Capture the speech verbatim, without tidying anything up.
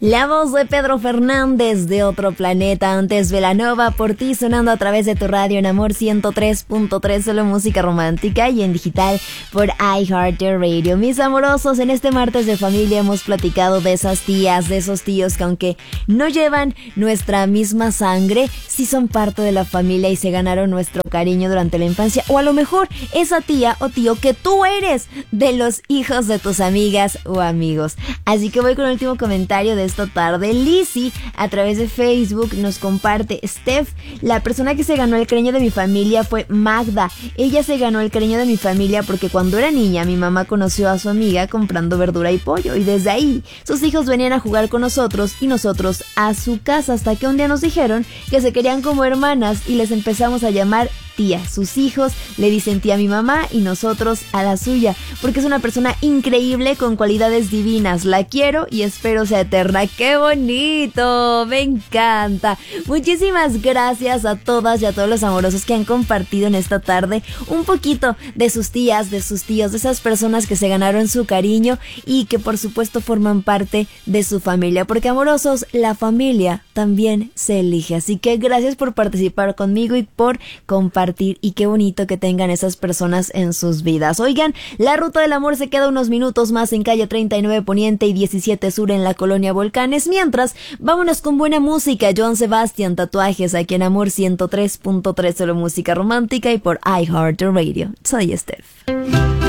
La voz de Pedro Fernández de Otro Planeta, antes Belanova, por ti sonando a través de tu radio en Amor ciento tres punto tres, solo música romántica, y en digital por iHeartRadio. Mis amorosos, en este martes de familia hemos platicado de esas tías, de esos tíos que aunque no llevan nuestra misma sangre, sí son parte de la familia y se ganaron nuestro cariño durante la infancia, o a lo mejor esa tía o tío que tú eres de los hijos de tus amigas o amigos. Así que voy con el último comentario de esta tarde. Lizzy a través de Facebook nos comparte: Steph, la persona que se ganó el cariño de mi familia fue Magda. Ella se ganó el cariño de mi familia porque cuando era niña mi mamá conoció a su amiga comprando verdura y pollo, y desde ahí sus hijos venían a jugar con nosotros y nosotros a su casa, hasta que un día nos dijeron que se querían como hermanas y les empezamos a llamar tía. Sus hijos le dicen tía a mi mamá y nosotros a la suya, porque es una persona increíble con cualidades divinas. La quiero y espero sea eterna. ¡Qué bonito! Me encanta. Muchísimas gracias a todas y a todos los amorosos que han compartido en esta tarde un poquito de sus tías, de sus tíos, de esas personas que se ganaron su cariño y que por supuesto forman parte de su familia, porque amorosos, la familia también se elige. Así que gracias por participar conmigo y por compartir. Y qué bonito que tengan esas personas en sus vidas. Oigan, la ruta del amor se queda unos minutos más en calle treinta y nueve Poniente y diecisiete Sur en la colonia Volcanes. Mientras, vámonos con buena música. Joan Sebastián, Tatuajes, aquí en Amor ciento tres punto tres, solo música romántica y por iHeartRadio. Soy Steph.